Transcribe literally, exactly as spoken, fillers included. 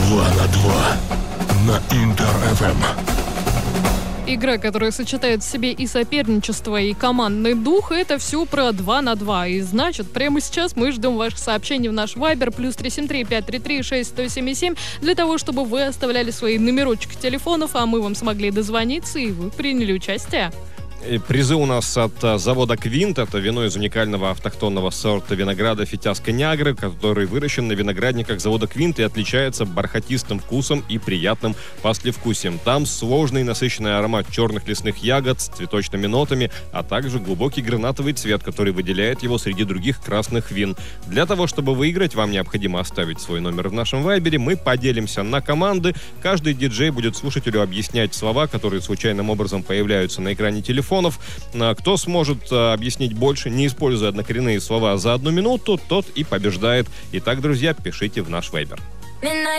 два на два на Интер-эф эм. Игра, которая сочетает в себе и соперничество, и командный дух, это все про два на два. И значит, прямо сейчас мы ждем ваших сообщений в наш Вайбер плюс три семь три пять три три шесть сто семь семь для того, чтобы вы оставляли свои номерочки телефонов, а мы вам смогли дозвониться, и вы приняли участие. Призы у нас от завода «Квинт». Это вино из уникального автохтонного сорта винограда Фитяска Нягры, который выращен на виноградниках завода «Квинт» и отличается бархатистым вкусом и приятным послевкусием. Там сложный насыщенный аромат черных лесных ягод с цветочными нотами, а также глубокий гранатовый цвет, который выделяет его среди других красных вин. Для того, чтобы выиграть, вам необходимо оставить свой номер в нашем вайбере. Мы поделимся на команды. Каждый диджей будет слушателю объяснять слова, которые случайным образом появляются на экране телефона. Кто сможет объяснить больше, не используя однокоренные слова за одну минуту, тот и побеждает. Итак, друзья, пишите в наш вайбер.